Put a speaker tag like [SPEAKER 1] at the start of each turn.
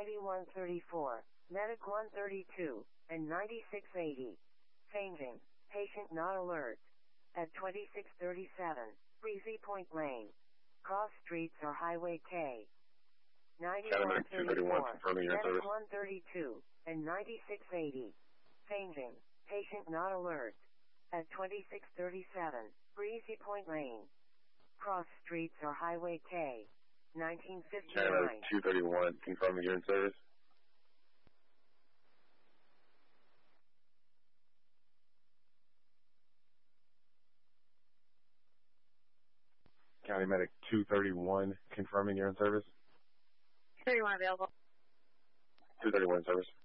[SPEAKER 1] 9134, Medic 132, and 9680. Changing. Patient not alert. At 2637, Breezy Point Lane. Cross Streets or Highway K. 9134, Medic 132, and 9680. Changing. Patient not alert. At 2637, Breezy Point Lane. Cross Streets or Highway K. 1959.
[SPEAKER 2] Channel 231, confirming you're in service. County Medic 231, confirming you're in service.
[SPEAKER 3] 231 available.
[SPEAKER 2] 231 in service.